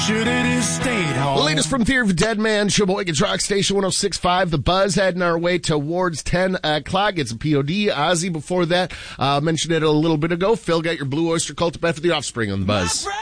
Should it have stayed home? The latest from Fear of a Dead Man, Sheboygan's Rock Station 106.5. The Buzz heading our way towards 10 o'clock. It's a POD. Ozzy before that. Mentioned it a little bit ago. Phil got your Blue Oyster Cult to Beth for the Offspring on The Buzz.